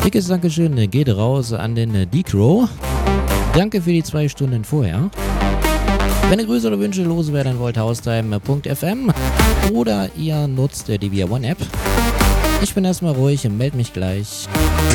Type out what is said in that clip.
Dickes Dankeschön geht raus an den D-Crow. Danke für die 2 Stunden vorher. Wenn ihr Grüße oder Wünsche loswerden wollt, haustime.fm oder ihr nutzt die Via One App. Ich bin erstmal ruhig und melde mich gleich.